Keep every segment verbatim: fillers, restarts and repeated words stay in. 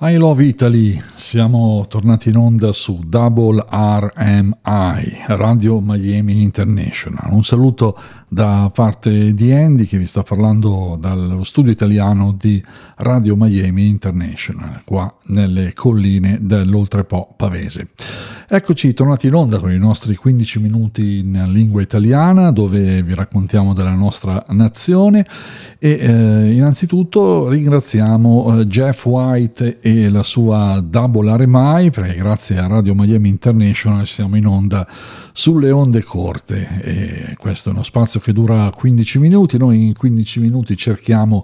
I Love Italy, siamo tornati in onda su Double R M I, Radio Miami International. Un saluto da parte di Andy che vi sta parlando dallo studio italiano di Radio Miami International, qua nelle colline dell'Oltrepo Pavese. Eccoci tornati in onda con i nostri quindici minuti in lingua italiana, dove vi raccontiamo della nostra nazione e eh, innanzitutto ringraziamo eh, Jeff White e la sua Double R M I, perché grazie a Radio Miami International siamo in onda sulle onde corte e questo è uno spazio che dura quindici minuti. Noi in quindici minuti cerchiamo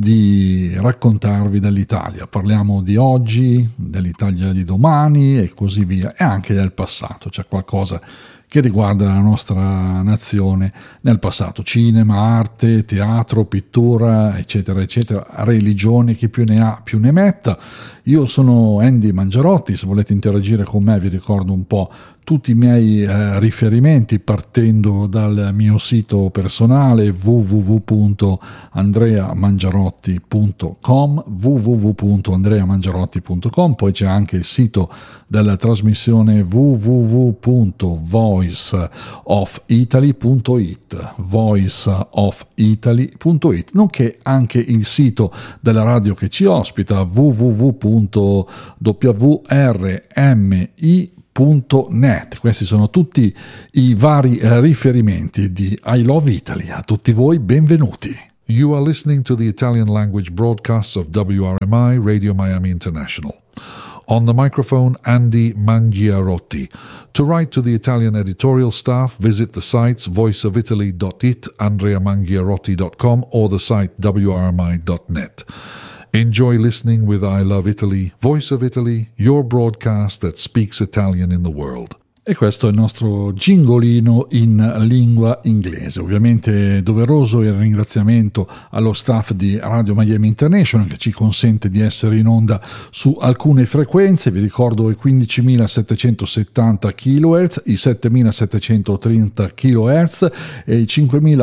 di raccontarvi dell'Italia, parliamo di oggi, dell'Italia di domani e così via, e anche del passato. C'è qualcosa che riguarda la nostra nazione nel passato: cinema, arte, teatro, pittura, eccetera eccetera, religione, chi più ne ha più ne metta. Io sono Andy Mangiarotti, se volete interagire con me vi ricordo un po' tutti i miei eh, riferimenti partendo dal mio sito personale w w w punto andrea mangiarotti punto com w w w punto andrea mangiarotti punto com. Poi c'è anche il sito della trasmissione w w w punto voice of italy punto it voice of italy punto it, nonché anche il sito della radio che ci ospita w w w punto w r m i punto net. Questi sono tutti i vari eh, riferimenti di I Love Italy. A tutti voi benvenuti. You are listening to the Italian language broadcasts of W R M I Radio Miami International. On the microphone, Andy Mangiarotti. To write to the Italian editorial staff, visit the sites voice of italy dot it, andrea mangiarotti dot com, or the site w r m i dot net. Enjoy listening with I Love Italy, Voice of Italy, your broadcast that speaks Italian in the world. E questo è il nostro gingolino in lingua inglese. Ovviamente doveroso il ringraziamento allo staff di Radio Miami International che ci consente di essere in onda su alcune frequenze. Vi ricordo i quindicimilasettecentosettanta chilohertz, i settemilasettecentotrenta chilohertz e i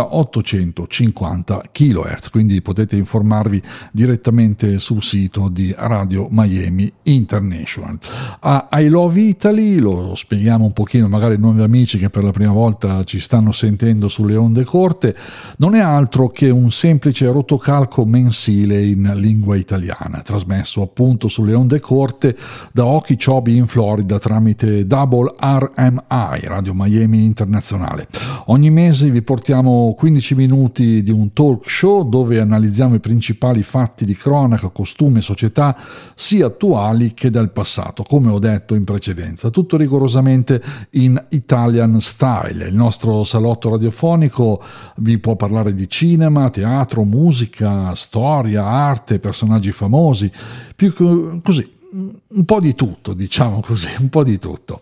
cinquemilaottocentocinquanta chilohertz. Quindi potete informarvi direttamente sul sito di Radio Miami International. A I Love Italy lo spieghiamo un pochino magari ai nuovi amici che per la prima volta ci stanno sentendo sulle onde corte. Non è altro che un semplice rotocalco mensile in lingua italiana, trasmesso appunto sulle onde corte da Okeechobee in Florida tramite Double R M I, Radio Miami Internazionale. Ogni mese vi portiamo quindici minuti di un talk show dove analizziamo i principali fatti di cronaca, costume e società sia attuali che del passato, come ho detto in precedenza, tutto rigorosamente in Italian style. Il nostro salotto radiofonico vi può parlare di cinema, teatro, musica, storia, arte, personaggi famosi, più che così un po' di tutto, diciamo così, un po' di tutto.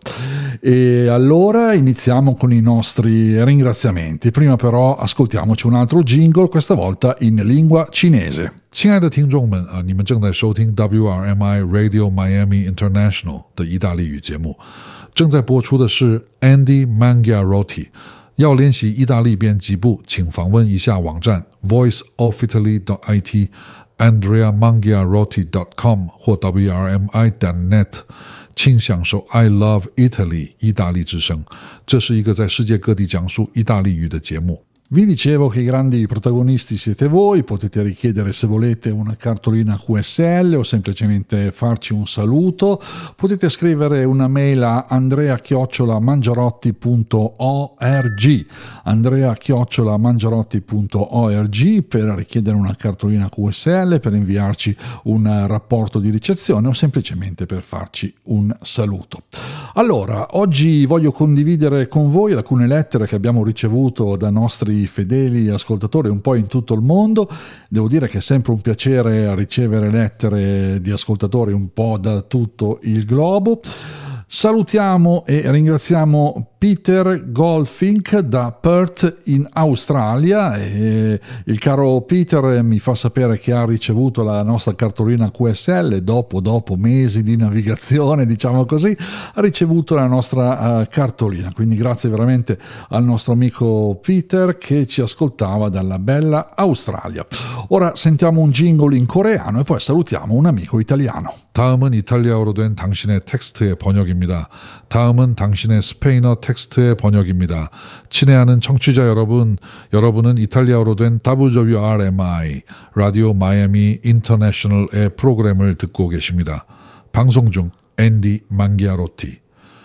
E allora iniziamo con i nostri ringraziamenti. Prima però ascoltiamoci un altro jingle, questa volta in lingua cinese. 亲爱的听众们啊，你们正在收听 W R M I Radio Miami International 的意大利语节目。正在播出的是 Andy Mangiarotti。要练习意大利编辑部，请访问一下网站 voice of italy dot I T andrea mangiarotti dot com 或 w r m i dot net， 请享受 I Love Italy 意大利之声。这是一个在世界各地讲述意大利语的节目。 Vi dicevo che i grandi protagonisti siete voi, potete richiedere se volete una cartolina Q S L o semplicemente farci un saluto, potete scrivere una mail a andrea chiocciola mangiarotti punto org, andrea chiocciola mangiarotti punto org per richiedere una cartolina Q S L, per inviarci un rapporto di ricezione o semplicemente per farci un saluto. Allora, oggi voglio condividere con voi alcune lettere che abbiamo ricevuto da nostri fedeli ascoltatori un po' in tutto il mondo. Devo dire che è sempre un piacere ricevere lettere di ascoltatori un po' da tutto il globo. Salutiamo e ringraziamo Peter Goldfink da Perth in Australia, e il caro Peter mi fa sapere che ha ricevuto la nostra cartolina Q S L dopo, dopo mesi di navigazione, diciamo così, ha ricevuto la nostra uh, cartolina, quindi grazie veramente al nostro amico Peter che ci ascoltava dalla bella Australia. Ora sentiamo un jingle in coreano e poi salutiamo un amico italiano. 다음은 이탈리아어로 된 당신의 텍스트의 번역입니다. 다음은 당신의 스페인어 텍스트의 번역입니다. 친애하는 청취자 여러분, 여러분은 이탈리아어로 된 더블유더블유알엠아이 라디오 마이애미 인터내셔널의 프로그램을 듣고 계십니다. 방송 중 앤디 망기아로티.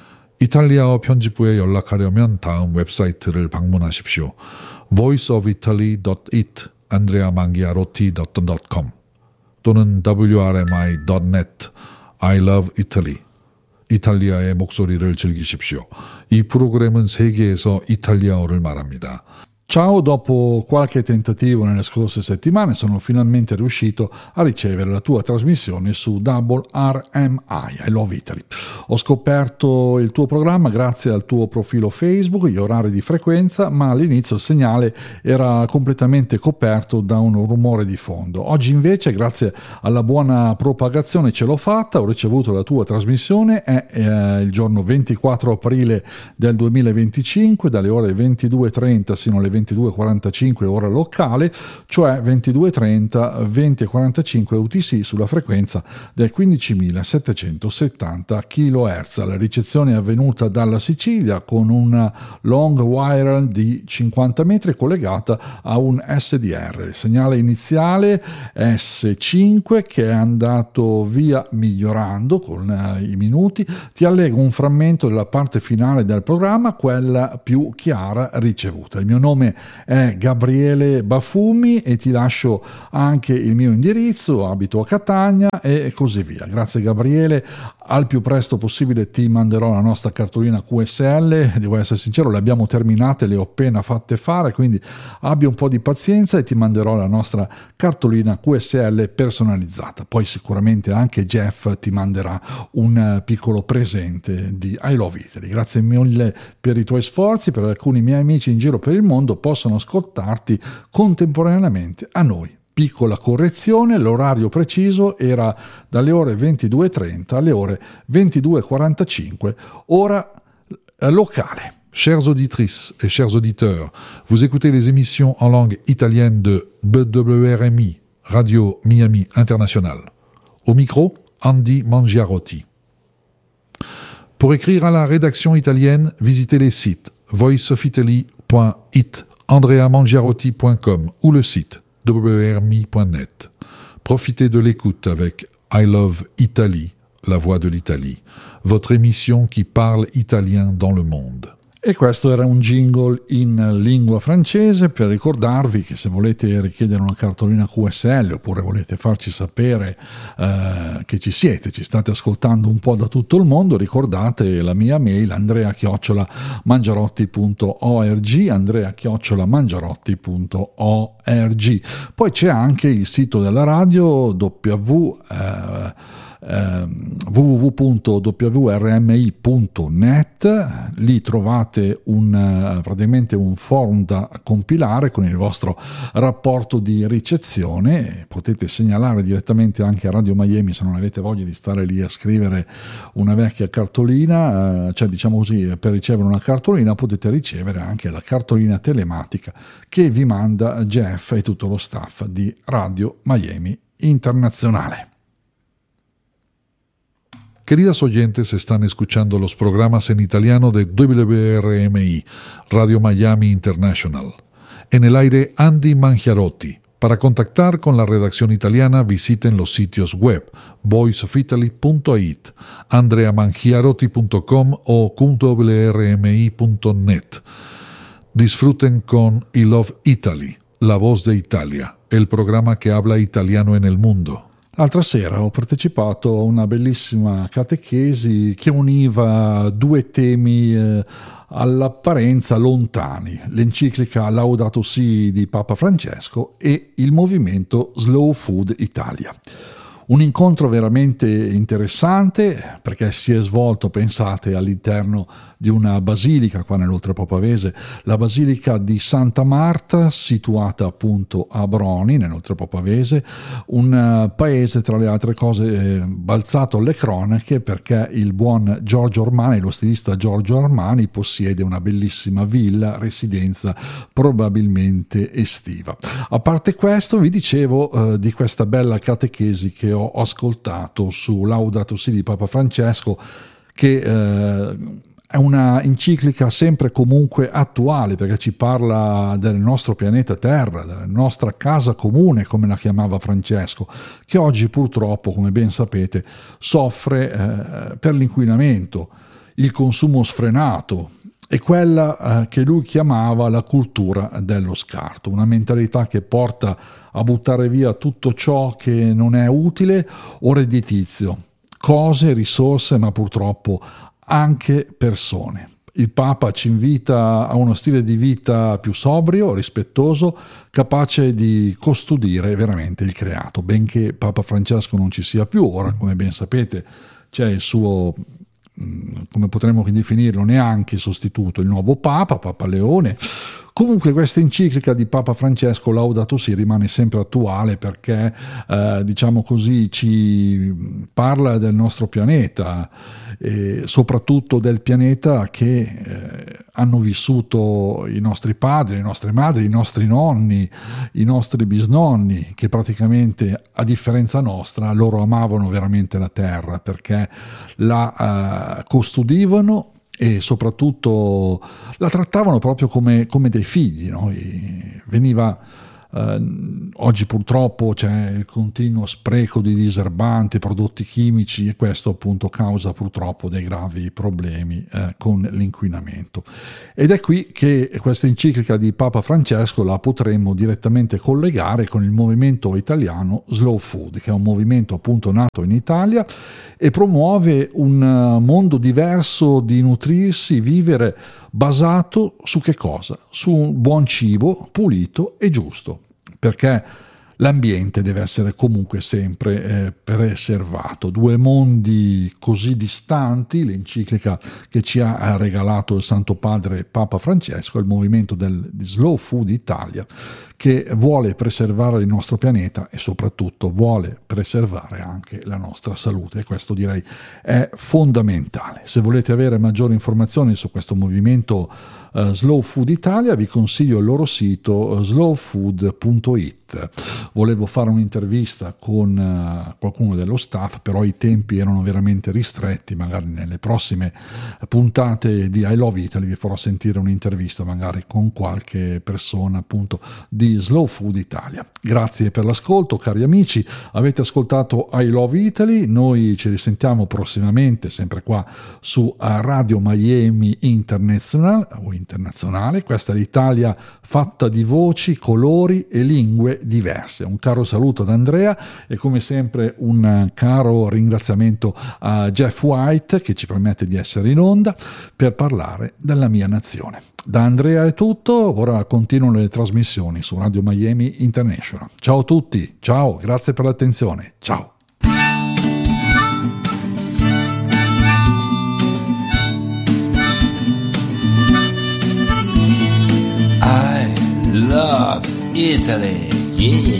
이탈리아어 편집부에 연락하려면 다음 웹사이트를 방문하십시오. voice of italy dot it andrea mangiarotti dot com 또는 더블유 알 엠 아이 닷 넷 I love Italy. 이탈리아의 목소리를 즐기십시오. 이 프로그램은 세계에서 이탈리아어를 말합니다. Ciao, dopo qualche tentativo nelle scorse settimane sono finalmente riuscito a ricevere la tua trasmissione su Double R M I, I Love Italy. Ho scoperto il tuo programma grazie al tuo profilo Facebook, gli orari di frequenza, ma all'inizio il segnale era completamente coperto da un rumore di fondo. Oggi invece, grazie alla buona propagazione, ce l'ho fatta, ho ricevuto la tua trasmissione, è eh, il giorno ventiquattro aprile del duemilaventicinque, dalle ore ventidue e trenta sino alle ventidue e quarantacinque ora locale, cioè ventidue e trenta, venti e quarantacinque U T C sulla frequenza del quindicimilasettecentosettanta chilohertz. La ricezione è avvenuta dalla Sicilia con una long wire di cinquanta metri collegata a un S D R. Il segnale iniziale S cinque che è andato via migliorando con i minuti. Ti allego un frammento della parte finale del programma, quella più chiara ricevuta. Il mio nome è Gabriele Bafumi e ti lascio anche il mio indirizzo, abito a Catania e così via. Grazie Gabriele, al più presto possibile ti manderò la nostra cartolina Q S L, devo essere sincero, le abbiamo terminate, le ho appena fatte fare, quindi abbi un po' di pazienza e ti manderò la nostra cartolina Q S L personalizzata. Poi sicuramente anche Jeff ti manderà un piccolo presente di I Love Italy. Grazie mille per i tuoi sforzi, per alcuni miei amici in giro per il mondo possono ascoltarti contemporaneamente a noi. Piccola correzione, l'orario preciso era dalle ore ventidue e trenta alle ore ventidue e quarantacinque, ora locale. Chères auditrices et chers auditeurs, vous écoutez les émissions en langue italienne de B W R M I, Radio Miami International. Au micro, Andy Mangiarotti. Pour écrire à la rédaction italienne, visitez les sites voice of italy point it, andrea mangiarotti point com ou le site w r m i point net. Profitez de l'écoute avec I Love Italy, la voix de l'Italie, votre émission qui parle italien dans le monde. E questo era un jingle in lingua francese per ricordarvi che se volete richiedere una cartolina Q S L oppure volete farci sapere eh, che ci siete, ci state ascoltando un po' da tutto il mondo, ricordate la mia mail andrea chiocciola mangiarotti punto org, andrea chiocciola mangiarotti punto org. Poi c'è anche il sito della radio w eh, Uh, w w w punto w r m i punto net. Lì trovate un, uh, praticamente un form da compilare con il vostro rapporto di ricezione. Potete segnalare direttamente anche a Radio Miami se non avete voglia di stare lì a scrivere una vecchia cartolina, uh, cioè diciamo così, per ricevere una cartolina potete ricevere anche la cartolina telematica che vi manda Jeff e tutto lo staff di Radio Miami Internazionale. Queridas oyentes, están escuchando los programas en italiano de W R M I, Radio Miami International. En el aire, Andy Mangiarotti. Para contactar con la redacción italiana, visiten los sitios web voice of italy punto it, andrea mangiarotti punto com o w r m i punto net. Disfruten con I Love Italy, la voz de Italia, el programa que habla italiano en el mundo. L'altra sera ho partecipato a una bellissima catechesi che univa due temi eh, all'apparenza lontani, l'enciclica Laudato Si di Papa Francesco e il movimento Slow Food Italia. Un incontro veramente interessante perché si è svolto, pensate, all'interno di una basilica qua nell'Oltrepò Pavese, la basilica di Santa Marta, situata appunto a Broni, nell'Oltrepò Pavese, un paese tra le altre cose balzato alle cronache perché il buon Giorgio Armani, lo stilista Giorgio Armani, possiede una bellissima villa, residenza probabilmente estiva. A parte questo, vi dicevo eh, di questa bella catechesi che ho ho ascoltato su Laudato Si di Papa Francesco, che eh, è una enciclica sempre comunque attuale, perché ci parla del nostro pianeta Terra, della nostra casa comune, come la chiamava Francesco, che oggi purtroppo, come ben sapete, soffre eh, per l'inquinamento, il consumo sfrenato e quella eh, che lui chiamava la cultura dello scarto, una mentalità che porta a buttare via tutto ciò che non è utile o redditizio, cose, risorse, ma purtroppo anche persone. Il Papa ci invita a uno stile di vita più sobrio, rispettoso, capace di custodire veramente il creato. Benché Papa Francesco non ci sia più, ora come ben sapete c'è il suo, come potremmo definirlo, neanche sostituto, il nuovo Papa, Papa Leone. Comunque questa enciclica di Papa Francesco, Laudato Si, rimane sempre attuale perché, eh, diciamo così, ci parla del nostro pianeta, e soprattutto del pianeta che eh, hanno vissuto i nostri padri, le nostre madri, i nostri nonni, i nostri bisnonni, che praticamente, a differenza nostra, loro amavano veramente la terra perché la eh, custodivano e soprattutto la trattavano proprio come, come dei figli, no? E veniva eh, oggi purtroppo c'è il continuo spreco di diserbanti, prodotti chimici, e questo appunto causa purtroppo dei gravi problemi eh, con l'inquinamento. Ed è qui che questa enciclica di Papa Francesco la potremmo direttamente collegare con il movimento italiano Slow Food, che è un movimento appunto nato in Italia e promuove un mondo diverso di nutrirsi, vivere, basato su che cosa? Su un buon cibo, pulito e giusto, perché l'ambiente deve essere comunque sempre eh, preservato. Due mondi così distanti, l'enciclica che ci ha regalato il Santo Padre Papa Francesco, il movimento del, di Slow Food Italia, che vuole preservare il nostro pianeta e soprattutto vuole preservare anche la nostra salute, e questo direi è fondamentale. Se volete avere maggiori informazioni su questo movimento uh, Slow Food Italia, vi consiglio il loro sito uh, slow food punto it. Volevo fare un'intervista con uh, qualcuno dello staff, però i tempi erano veramente ristretti. Magari nelle prossime puntate di I Love Italy vi farò sentire un'intervista magari con qualche persona appunto di Slow Food Italia. Grazie per l'ascolto, cari amici, avete ascoltato I Love Italy. Noi ci risentiamo prossimamente sempre qua su Radio Miami International o internazionale. Questa è l'Italia fatta di voci, colori e lingue diverse. Un caro saluto ad Andrea e come sempre un caro ringraziamento a Jeff White, che ci permette di essere in onda per parlare della mia nazione. Da Andrea è tutto, ora continuano le trasmissioni su Radio Miami International. Ciao a tutti, ciao, grazie per l'attenzione, ciao. I love Italy, yeah.